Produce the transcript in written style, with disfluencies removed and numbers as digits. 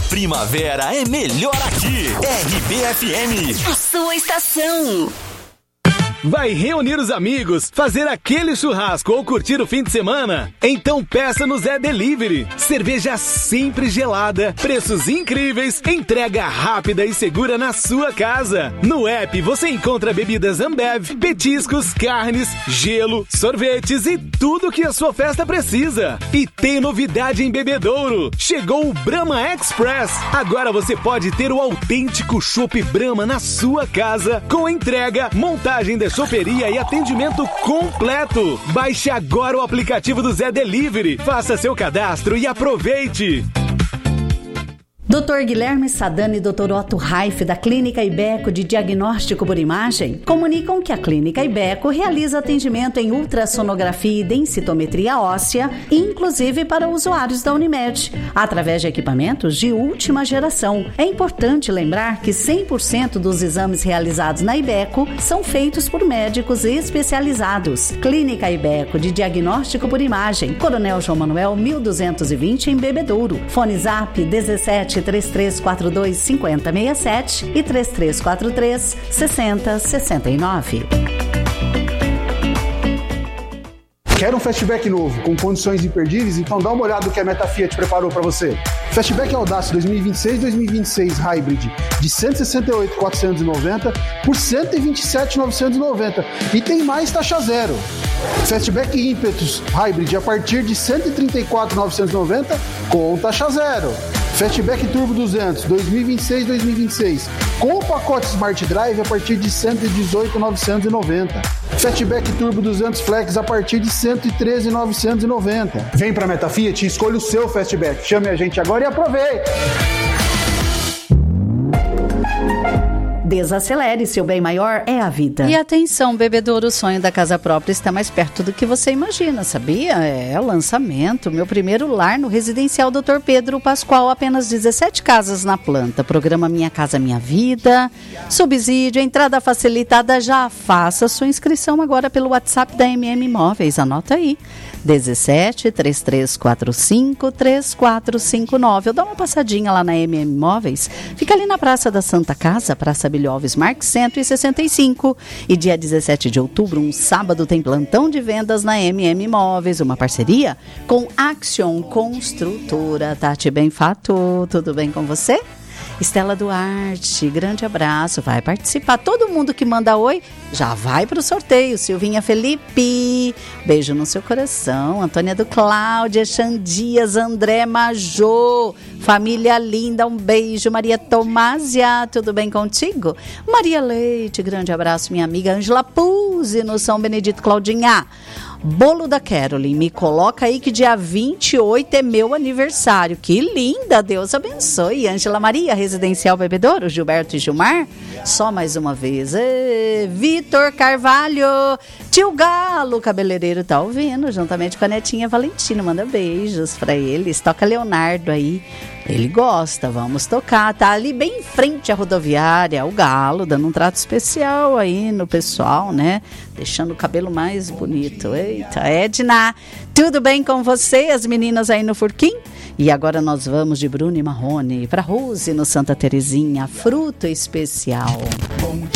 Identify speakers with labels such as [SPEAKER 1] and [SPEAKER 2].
[SPEAKER 1] primavera é melhor aqui. RBFM,
[SPEAKER 2] a sua estação.
[SPEAKER 3] Vai reunir os amigos, fazer aquele churrasco ou curtir o fim de semana? Então peça no Zé Delivery. Cerveja sempre gelada, preços incríveis, entrega rápida e segura na sua casa. No app você encontra bebidas Ambev, petiscos, carnes, gelo, sorvetes e tudo que a sua festa precisa. E tem novidade em bebedouro. Chegou o Brahma Express. Agora você pode ter o autêntico chopp Brahma na sua casa, com entrega, montagem de choperia e atendimento completo. Baixe agora o aplicativo do Zé Delivery, faça seu cadastro e aproveite.
[SPEAKER 4] Dr. Guilherme Sadani e Dr. Otto Raif, da Clínica Ibeco de Diagnóstico por Imagem, comunicam que a Clínica Ibeco realiza atendimento em ultrassonografia e densitometria óssea, inclusive para usuários da Unimed, através de equipamentos de última geração. É importante lembrar que 100% dos exames realizados na Ibeco são feitos por médicos especializados. Clínica Ibeco de Diagnóstico por Imagem, Coronel João Manuel 1220 em Bebedouro. Fone Zap 173342 5067 e 3343 6069.
[SPEAKER 5] Quer um Fastback novo, com condições imperdíveis? Então dá uma olhada no que a Meta Fiat preparou para você. Fastback Audace 2026-2026 Hybrid de 168.490 por 127.990 e tem mais taxa zero. Fastback Impetus Hybrid a partir de 134.990 com taxa zero. Fastback Turbo 200 2026-2026 com o pacote Smart Drive a partir de 118.990. Fastback Turbo 200 Flex a partir de 113.990. Vem pra Meta Fiat e escolha o seu Fastback. Chame a gente agora e aproveite!
[SPEAKER 4] Desacelere, seu bem maior é a vida.
[SPEAKER 6] E atenção, bebedouro, o sonho da casa própria está mais perto do que você imagina, sabia? É lançamento, meu primeiro lar no residencial Dr. Pedro Pascoal, apenas 17 casas na planta. Programa Minha Casa Minha Vida, subsídio, entrada facilitada. Já faça sua inscrição agora pelo WhatsApp da MM Imóveis, anota aí. 17 3345 3459. Eu dou uma passadinha lá na MM Imóveis. Fica ali na Praça da Santa Casa, Praça Bilhoves Marques 165. E dia 17 de outubro, um sábado, tem plantão de vendas na MM Imóveis, uma parceria com Action Construtora. Tati Benfato, tudo bem com você? Estela Duarte, grande abraço, vai participar. Todo mundo que manda oi, já vai para o sorteio. Silvinha Felipe, beijo no seu coração. Antônia do Cláudia, Xandias, André Majô, família linda, um beijo. Maria Tomásia, tudo bem contigo? Maria Leite, grande abraço, minha amiga Ângela Puzzi, no São Benedito. Claudinha, bolo da Caroline, me coloca aí que dia 28 é meu aniversário. Que linda, Deus abençoe. Ângela Maria, Residencial Bebedouro, Gilberto e Gilmar, só mais uma vez. Vitor Carvalho, tio Galo, cabeleireiro, tá ouvindo, juntamente com a netinha Valentina, manda beijos pra eles. Toca Leonardo aí, ele gosta, vamos tocar, tá ali bem em frente à rodoviária, o Galo, dando um trato especial aí no pessoal, né, deixando o cabelo mais bonito. Eita, Edna, tudo bem com você, as meninas aí no Furquim? E agora nós vamos de Bruno e Marrone para Rose no Santa Terezinha, fruto especial.
[SPEAKER 7] Bom dia.